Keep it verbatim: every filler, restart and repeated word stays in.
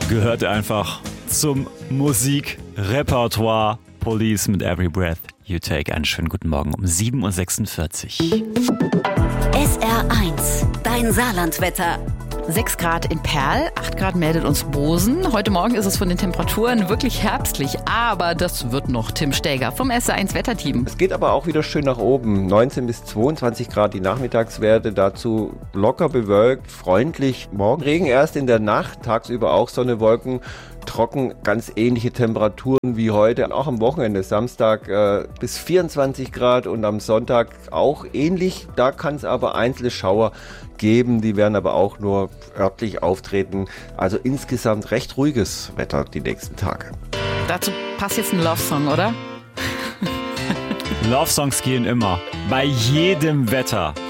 gehört einfach zum Musikrepertoire. Police mit Every Breath You Take. Einen schönen guten Morgen um sieben Uhr sechsundvierzig. S R eins, dein Saarlandwetter. sechs Grad in Perl, acht Grad meldet uns Bosen. Heute Morgen ist es von den Temperaturen wirklich herbstlich, aber das wird noch. Tim Stäger vom S R eins Wetterteam. Es geht aber auch wieder schön nach oben. neunzehn bis zweiundzwanzig Grad die Nachmittagswerte, dazu locker bewölkt, freundlich. Morgen Regen erst in der Nacht, tagsüber auch Sonne, Wolken. Trocken, ganz ähnliche Temperaturen wie heute, auch am Wochenende, Samstag äh, bis vierundzwanzig Grad und am Sonntag auch ähnlich. Da kann es aber einzelne Schauer geben, die werden aber auch nur örtlich auftreten. Also insgesamt recht ruhiges Wetter die nächsten Tage. Dazu passt jetzt ein Love-Song, oder? Love-Songs gehen immer. Bei jedem Wetter.